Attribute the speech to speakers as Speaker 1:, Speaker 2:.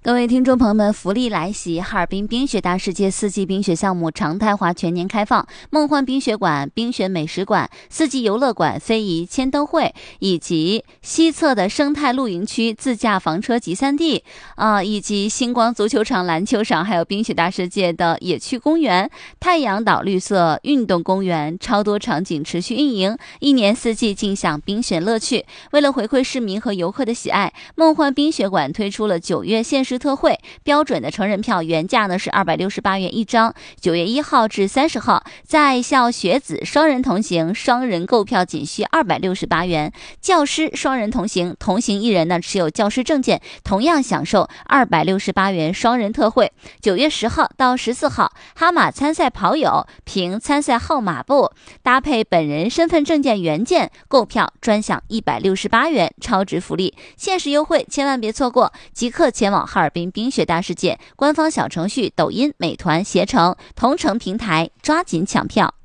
Speaker 1: 各位听众朋友们，福利来袭！哈尔滨冰雪大世界4季冰雪项目常态化全年开放，梦幻冰雪馆、冰雪美食馆、4季游乐馆、非遗签灯会，以及西侧的生态露营区、自驾房车集散地以及星光足球场、篮球场，还有冰雪大世界的野区公园、太阳岛绿色运动公园，超多场景持续运营，一年4季尽享冰雪乐趣。为了回馈市民和游客的喜爱，梦幻冰雪馆推出了9月限时特惠，标准的成人票原价呢是268元一张，9月1号至30号，在校学子双人同行，双人购票仅需268元；教师双人同行，同行一人呢持有教师证件，同样享受268元双人特惠。9月10号到14号，哈马参赛跑友凭参赛号码布搭配本人身份证件原件购票，专享168元超值福利，限时优惠，千万别错过！即刻前往哈尔滨冰雪大世界官方小程序、抖音、美团、携程同城平台，抓紧抢票。